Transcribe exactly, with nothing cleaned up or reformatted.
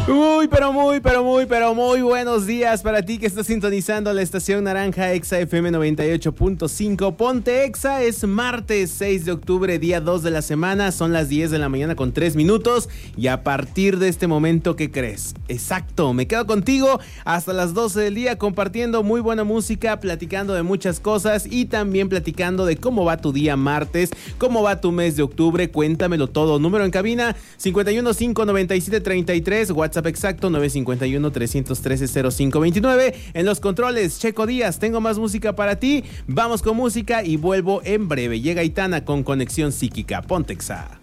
Uy, pero muy, pero muy, pero muy buenos días para ti que estás sintonizando la estación naranja Exa F M noventa y ocho punto cinco. Ponte Exa, es martes seis de octubre, día dos de la semana, son las diez de la mañana con tres minutos y a partir de este momento, ¿qué crees? Exacto, me quedo contigo hasta las doce del día compartiendo muy buena música, platicando de muchas cosas y también platicando de cómo va tu día martes, cómo va tu mes de octubre, cuéntamelo todo. Número en cabina cincuenta y uno, cinco noventa y siete, treinta y tres, WhatsApp exacto nueve cinco uno, tres uno tres, cero cinco dos nueve. En los controles, Checo Díaz, tengo más música para ti. Vamos con música y vuelvo en breve. Llega Aitana con Conexión Psíquica. Ponte Exa.